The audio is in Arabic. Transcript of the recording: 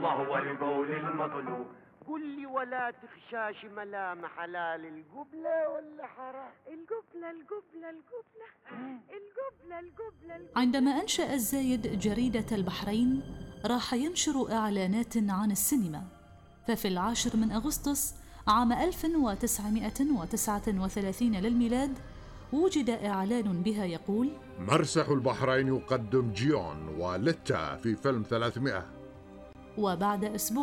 وهو القول المطلوب. قل لي ولا تخشاش ملامح حلال القبلة ولا حرام؟ القبلة القبلة القبلة القبلة القبلة. عندما أنشأ الزايد جريدة البحرين راح ينشر إعلانات عن السينما، ففي 10 أغسطس عام 1939 للميلاد وجد إعلان بها يقول: مرسح البحرين يقدم جيون وليتا في فيلم 300. وبعد أسبوع